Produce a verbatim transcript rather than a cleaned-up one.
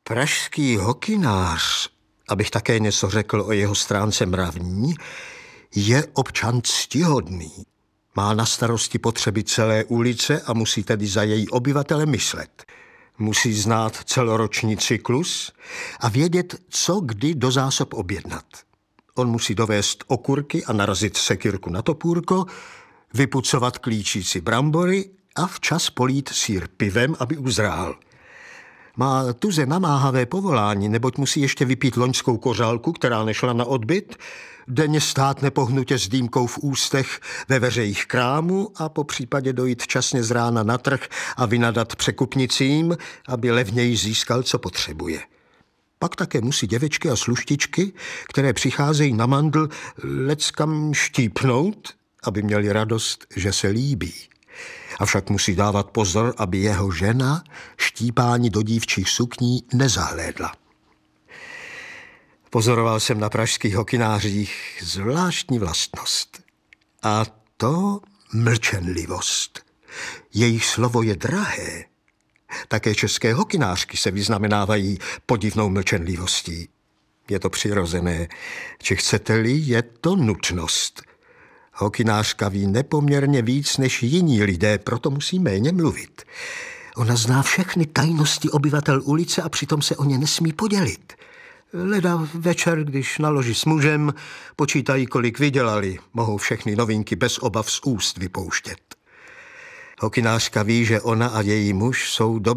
Pražský hokynář, abych také něco řekl o jeho stránce mravní, je občan ctihodný. Má na starosti potřeby celé ulice a musí tedy za její obyvatele myslet. Musí znát celoroční cyklus a vědět, co kdy do zásob objednat. On musí dovést okurky a narazit sekyrku na topůrko, vypucovat klíčíci brambory a včas polít sýr pivem, aby uzrál. Má tuze namáhavé povolání, neboť musí ještě vypít loňskou kořálku, která nešla na odbyt, denně stát nepohnutě s dýmkou v ústech ve veřejích krámu a po případě dojít časně z rána na trh a vynadat překupnicím, aby levněji získal, co potřebuje. Pak také musí děvečky a sluštičky, které přicházejí na mandl, leckam štípnout, aby měli radost, že se líbí. Avšak musí dávat pozor, aby jeho žena štípání do dívčích sukní nezahlédla. Pozoroval jsem na pražských hokynářích zvláštní vlastnost. A to mlčenlivost. Jejich slovo je drahé. Také české hokynářky se vyznamenávají podivnou mlčenlivostí. Je to přirozené. Či chcete-li, je to nutnost. Hokynářka ví nepoměrně víc než jiní lidé, proto musí méně mluvit. Ona zná všechny tajnosti obyvatel ulice a přitom se o ně nesmí podělit. Leda večer, když naloží s mužem, počítají, kolik vydělali. Mohou všechny novinky bez obav z úst vypouštět. Hokynářka ví, že ona a její muž jsou dobří.